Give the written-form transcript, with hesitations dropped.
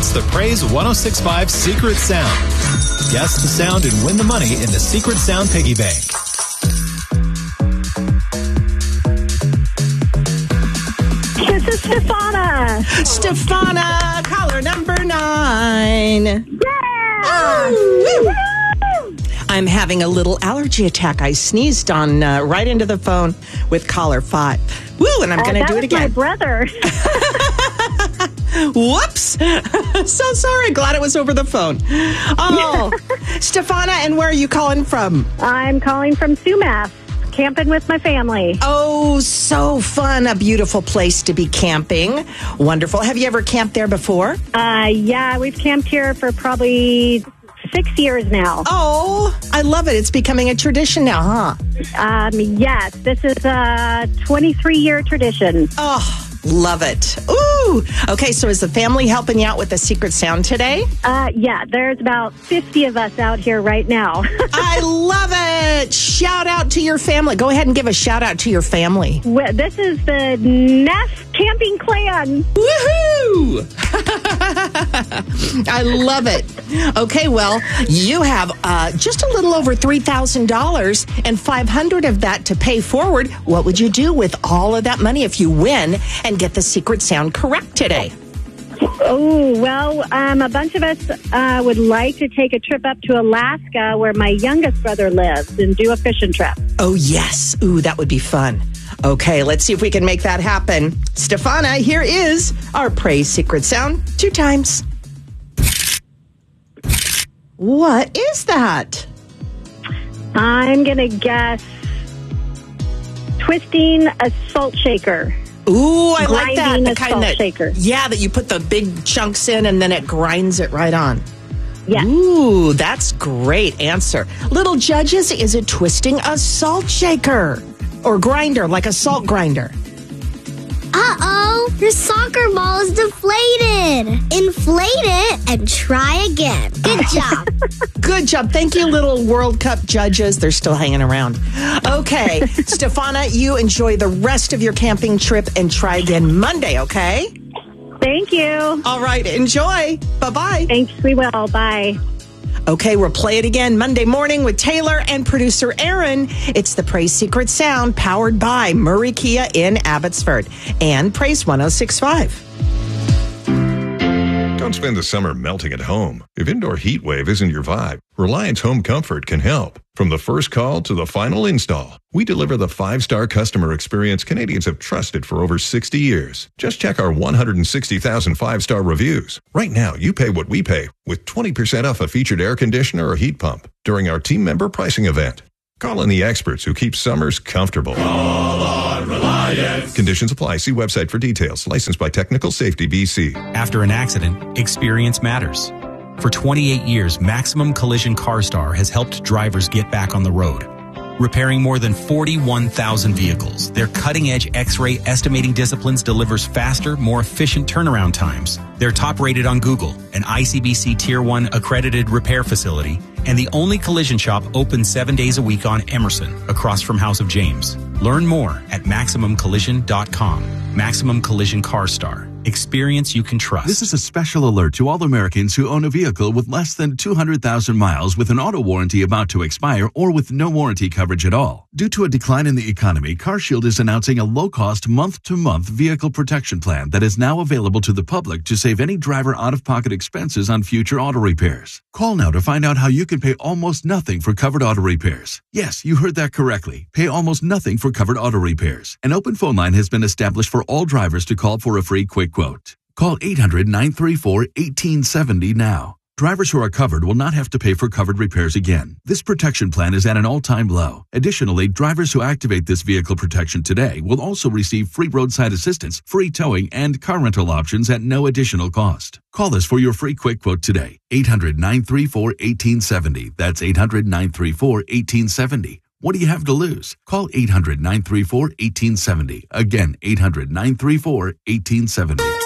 It's the Praise 106.5 Secret Sound. Guess the sound and win the money in the Secret Sound Piggy Bank. This is Stefana. Stefana, caller number 9. Yeah! Woo! I'm having a little allergy attack. I sneezed on right into the phone with caller 5. Woo, and I'm going to do it again. That was my brother. Whoops. So sorry. Glad it was over the phone. Oh, Stefana, and where are you calling from? I'm calling from Sumas, camping with my family. Oh, so fun. A beautiful place to be camping. Wonderful. Have you ever camped there before? Yeah, we've camped here for probably 6 years now. Oh, I love it. It's becoming a tradition now, huh? Yes, this is a 23-year tradition. Oh, love it. Ooh. Okay, so is the family helping you out with the secret sound today? Yeah, there's about 50 of us out here right now. I love it. Shout out to your family. Go ahead and give a shout out to your family. This is the Nest Camping Clan. Woohoo! I love it. Okay, well, you have just a little over $3,000 and $500 of that to pay forward. What would you do with all of that money if you win and get the secret sound correct today? Oh, well, a bunch of us would like to take a trip up to Alaska where my youngest brother lives and do a fishing trip. Oh, yes. Ooh, that would be fun. Okay, let's see if we can make that happen. Stefana, here is our Praise Secret Sound 2 times. What is that? I'm going to guess twisting a salt shaker. Ooh, I like that. Grinding The a kind salt that, shaker. yeah, that you put the big chunks in and then it grinds it right on. Yeah. Ooh, that's great answer. Little judges, is it twisting a salt shaker or grinder, like a salt grinder? Uh-oh, your soccer ball is deflated. Inflate it and try again. Good job. Good job. Thank you, little World Cup judges. They're still hanging around. Okay, Stefana, you enjoy the rest of your camping trip and try again Monday, okay? Thank you. All right, enjoy. Bye-bye. Thanks, we will. Bye. Okay, we'll play it again Monday morning with Taylor and producer Aaron. It's the Praise Secret Sound powered by Murray Kia in Abbotsford and Praise 106.5. Don't spend the summer melting at home. If indoor heat wave isn't your vibe, Reliance Home Comfort can help. From the first call to the final install, we deliver the 5-star customer experience Canadians have trusted for over 60 years. Just check our 160,000 5-star reviews. Right now, you pay what we pay with 20% off a featured air conditioner or heat pump during our team member pricing event. Call in the experts who keep summers comfortable. Call on Reliance. Conditions apply. See website for details. Licensed by Technical Safety BC. After an accident, experience matters. For 28 years, Maximum Collision CarStar has helped drivers get back on the road. Repairing more than 41,000 vehicles, their cutting-edge X-ray estimating disciplines delivers faster, more efficient turnaround times. They're top-rated on Google, an ICBC Tier 1 accredited repair facility, and the only collision shop open 7 days a week on Emerson, across from House of James. Learn more at MaximumCollision.com. Maximum Collision CarStar. Experience you can trust. This is a special alert to all Americans who own a vehicle with less than 200,000 miles with an auto warranty about to expire or with no warranty coverage at all. Due to a decline in the economy, CarShield is announcing a low-cost month-to-month vehicle protection plan that is now available to the public to save any driver out-of-pocket expenses on future auto repairs. Call now to find out how you can pay almost nothing for covered auto repairs. Yes, you heard that correctly. Pay almost nothing for covered auto repairs. An open phone line has been established for all drivers to call for a free quick quote. Call 800-934-1870 now. Drivers who are covered will not have to pay for covered repairs again. This protection plan is at an all-time low. Additionally, drivers who activate this vehicle protection today will also receive free roadside assistance, free towing, and car rental options at no additional cost. Call us for your free quick quote today. 800-934-1870. That's 800-934-1870. What do you have to lose? Call 800-934-1870. Again, 800-934-1870.